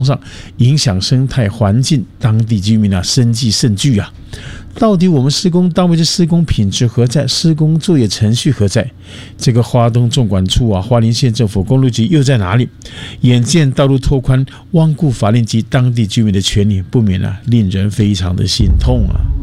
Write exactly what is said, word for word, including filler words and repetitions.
上，影响生态环境，当地居民啊生计甚巨啊。到底我们施工单位的施工品质何在？施工作业程序何在？这个花东纵管处啊，花莲县政府公路局又在哪里？眼见道路拓宽，罔顾法令及当地居民的权利，不免啊令人非常的心痛啊。